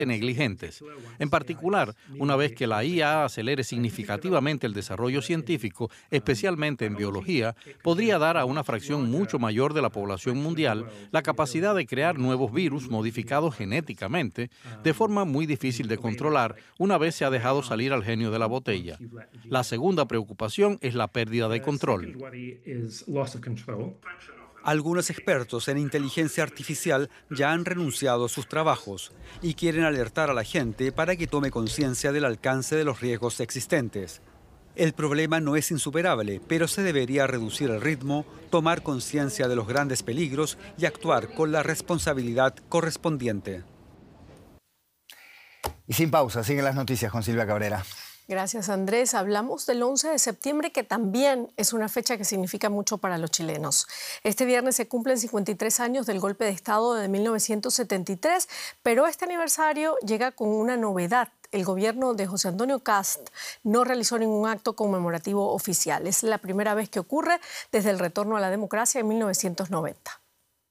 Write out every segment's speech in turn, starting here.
negligentes. En particular, una vez que la IA acelere significativamente el desarrollo científico, especialmente en biología, podría dar a una fracción mucho mayor de la población mundial la capacidad de crear nuevos virus modificados genéticamente de forma muy difícil de controlar una vez se ha dejado salir al genio de la botella. La segunda preocupación es la pérdida de control. Algunos expertos en inteligencia artificial ya han renunciado a sus trabajos y quieren alertar a la gente para que tome conciencia del alcance de los riesgos existentes. El problema no es insuperable, pero se debería reducir el ritmo, tomar conciencia de los grandes peligros y actuar con la responsabilidad correspondiente. Y sin pausa, siguen las noticias con Silvia Cabrera. Gracias, Andrés. Hablamos del 11 de septiembre, que también es una fecha que significa mucho para los chilenos. Este viernes se cumplen 53 años del golpe de Estado de 1973, pero este aniversario llega con una novedad. El gobierno de José Antonio Kast no realizó ningún acto conmemorativo oficial. Es la primera vez que ocurre desde el retorno a la democracia en 1990.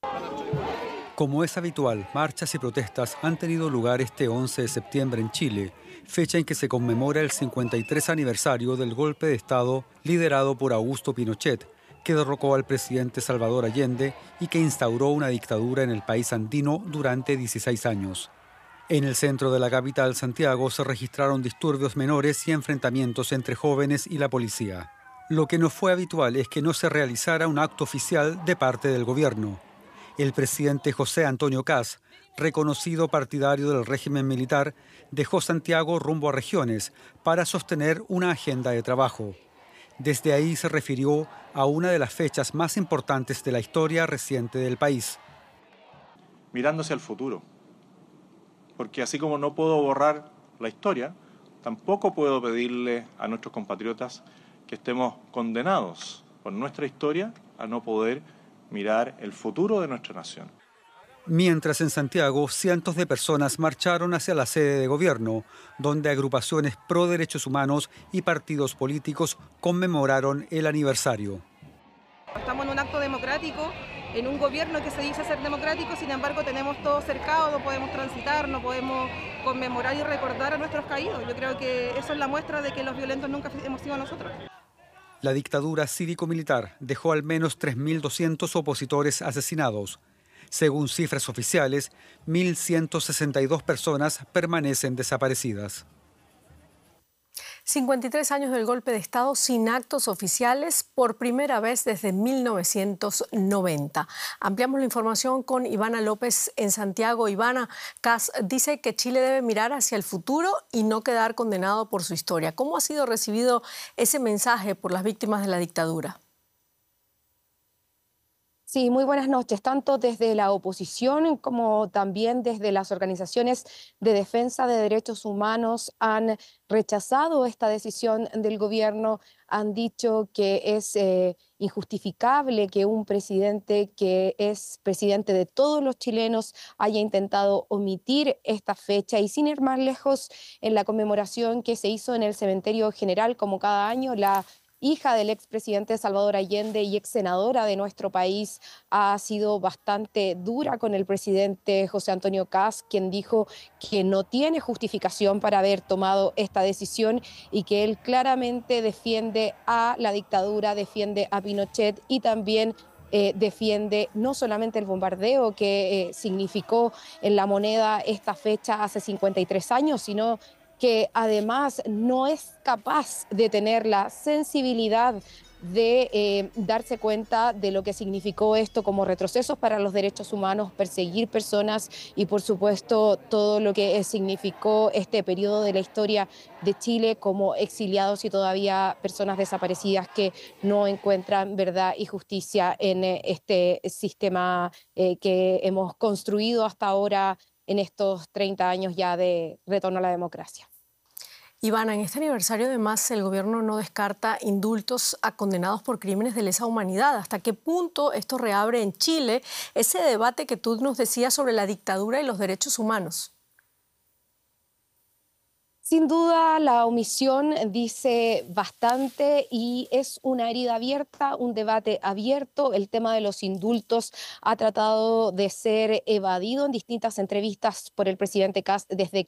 Como es habitual, marchas y protestas han tenido lugar este 11 de septiembre en Chile, fecha en que se conmemora el 53 aniversario del golpe de Estado liderado por Augusto Pinochet, que derrocó al presidente Salvador Allende y que instauró una dictadura en el país andino durante 16 años. En el centro de la capital, Santiago, se registraron disturbios menores y enfrentamientos entre jóvenes y la policía. Lo que no fue habitual es que no se realizara un acto oficial de parte del gobierno. El presidente José Antonio Kast, reconocido partidario del régimen militar, dejó Santiago rumbo a regiones para sostener una agenda de trabajo. Desde ahí se refirió a una de las fechas más importantes de la historia reciente del país. Mirando hacia el futuro, porque así como no puedo borrar la historia, tampoco puedo pedirle a nuestros compatriotas que estemos condenados por nuestra historia a no poder mirar el futuro de nuestra nación. Mientras en Santiago, cientos de personas marcharon hacia la sede de gobierno, donde agrupaciones pro derechos humanos y partidos políticos conmemoraron el aniversario. Estamos en un acto democrático, en un gobierno que se dice ser democrático, sin embargo tenemos todo cercado, no podemos transitar, no podemos conmemorar y recordar a nuestros caídos. Yo creo que eso es la muestra de que los violentos nunca hemos sido nosotros. La dictadura cívico-militar dejó al menos 3.200 opositores asesinados. Según cifras oficiales, 1.162 personas permanecen desaparecidas. 53 años del golpe de Estado sin actos oficiales por primera vez desde 1990. Ampliamos la información con Ivana López en Santiago. Ivana, Kast dice que Chile debe mirar hacia el futuro y no quedar condenado por su historia. ¿Cómo ha sido recibido ese mensaje por las víctimas de la dictadura? Sí, muy buenas noches. Tanto desde la oposición como también desde las organizaciones de defensa de derechos humanos han rechazado esta decisión del gobierno, han dicho que es injustificable que un presidente que es presidente de todos los chilenos haya intentado omitir esta fecha. Y sin ir más lejos, en la conmemoración que se hizo en el Cementerio General, como cada año, la hija del expresidente Salvador Allende y ex senadora de nuestro país, ha sido bastante dura con el presidente José Antonio Kast, quien dijo que no tiene justificación para haber tomado esta decisión y que él claramente defiende a la dictadura, defiende a Pinochet y también defiende no solamente el bombardeo que significó en La Moneda esta fecha hace 53 años, sino que además no es capaz de tener la sensibilidad de darse cuenta de lo que significó esto como retrocesos para los derechos humanos, perseguir personas y por supuesto todo lo que significó este periodo de la historia de Chile como exiliados y todavía personas desaparecidas que no encuentran verdad y justicia en este sistema que hemos construido hasta ahora en estos 30 años ya de retorno a la democracia. Ivana, en este aniversario además el gobierno no descarta indultos a condenados por crímenes de lesa humanidad. ¿Hasta qué punto esto reabre en Chile ese debate que tú nos decías sobre la dictadura y los derechos humanos? Sin duda, la omisión dice bastante y es una herida abierta, un debate abierto. El tema de los indultos ha tratado de ser evadido en distintas entrevistas por el presidente Kast desde